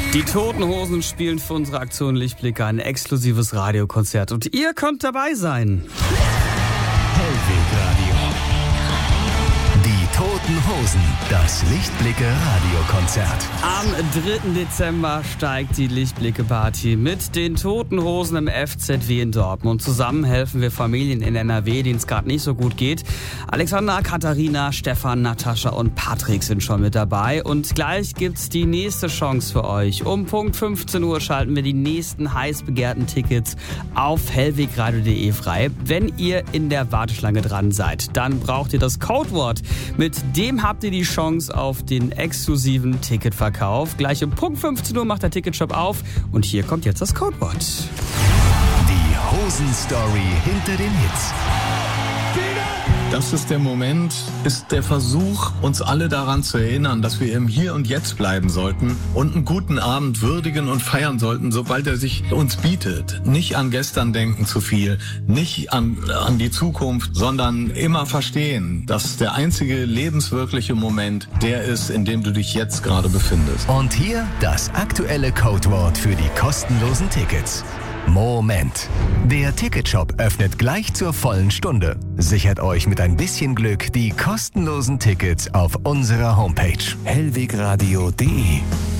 Die Toten Hosen spielen für unsere Aktion Lichtblicke ein exklusives Radiokonzert und ihr könnt dabei sein. Hellwegradio. Die Toten Hosen, das Lichtblicke-Radiokonzert. Am 3. Dezember steigt die Lichtblicke-Party mit den Toten Hosen im FZW in Dortmund. Zusammen helfen wir Familien in NRW, denen es gerade nicht so gut geht. Alexander, Katharina, Stefan, Natascha und Patrick sind schon mit dabei. Und gleich gibt's die nächste Chance für euch. Um Punkt 15 Uhr schalten wir die nächsten heiß begehrten Tickets auf hellwegradio.de frei. Wenn ihr in der Warteschlange dran seid, dann braucht ihr das Codewort. Mit dem habt ihr die Chance auf den exklusiven Ticketverkauf. Gleich um Punkt 15 Uhr macht der Ticketshop auf und hier kommt jetzt das Codewort. Die Hosen-Story hinter den Hits. Das ist der Moment, ist der Versuch, uns alle daran zu erinnern, dass wir im Hier und Jetzt bleiben sollten und einen guten Abend würdigen und feiern sollten, sobald er sich uns bietet. Nicht an gestern denken zu viel, nicht an die Zukunft, sondern immer verstehen, dass der einzige lebenswirkliche Moment der ist, in dem du dich jetzt gerade befindest. Und hier das aktuelle Codewort für die kostenlosen Tickets. Moment. Der Ticketshop öffnet gleich zur vollen Stunde. Sichert euch mit ein bisschen Glück die kostenlosen Tickets auf unserer Homepage hellwegradio.de.